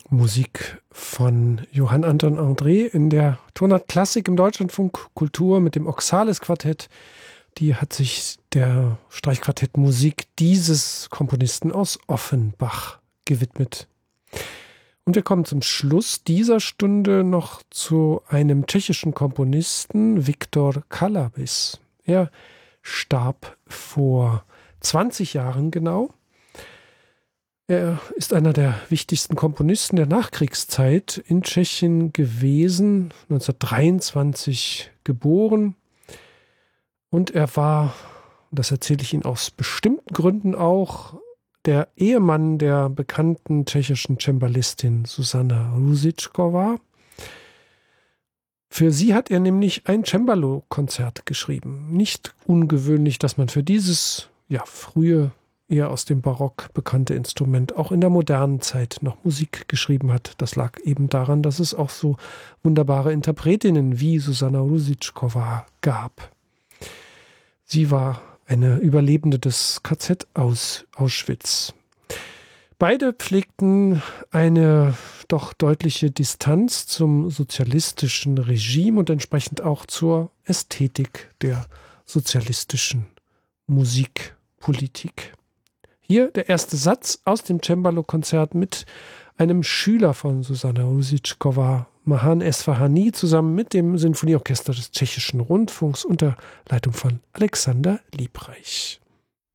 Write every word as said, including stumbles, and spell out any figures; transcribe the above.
Musik von Johann Anton André in der Tonart Klassik im Deutschlandfunk Kultur mit dem Oxalis Quartett. Die hat sich der Streichquartettmusik dieses Komponisten aus Offenbach gewidmet. Und wir kommen zum Schluss dieser Stunde noch zu einem tschechischen Komponisten, Viktor Kalabis. Er starb vor zwanzig Jahren genau. Er ist einer der wichtigsten Komponisten der Nachkriegszeit in Tschechien gewesen, neunzehnhundertdreiundzwanzig geboren. Und er war, das erzähle ich Ihnen aus bestimmten Gründen auch, der Ehemann der bekannten tschechischen Cembalistin Zuzana Růžičková. Für sie hat er nämlich ein Cembalo-Konzert geschrieben. Nicht ungewöhnlich, dass man für dieses, ja, frühe, eher aus dem Barock bekannte Instrument auch in der modernen Zeit noch Musik geschrieben hat. Das lag eben daran, dass es auch so wunderbare Interpretinnen wie Zuzana Růžičková gab. Sie war eine Überlebende des K Z aus Auschwitz. Beide pflegten eine doch deutliche Distanz zum sozialistischen Regime und entsprechend auch zur Ästhetik der sozialistischen Musikpolitik. Hier der erste Satz aus dem Cembalo-Konzert mit einem Schüler von Zuzana Růžičková, Mahan Esfahani, zusammen mit dem Sinfonieorchester des Tschechischen Rundfunks unter Leitung von Alexander Liebreich.